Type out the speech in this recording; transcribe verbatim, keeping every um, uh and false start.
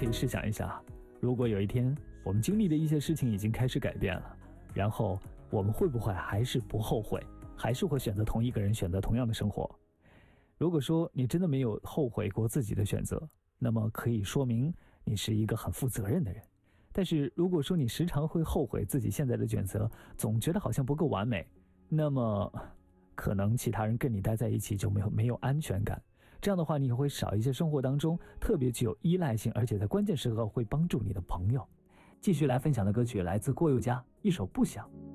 可以试想一下，如果有一天我们经历的一些事情已经开始改变了，然后我们会不会还是不后悔，还是会选择同一个人，选择同样的生活？如果说你真的没有后悔过自己的选择，那么可以说明你是一个很负责任的人。但是如果说你时常会后悔自己现在的选择，总觉得好像不够完美，那么可能其他人跟你待在一起就没有没有安全感，这样的话你会少一些生活当中特别具有依赖性，而且在关键时刻会帮助你的朋友。继续来分享的歌曲来自郭宥嘉，一首不想。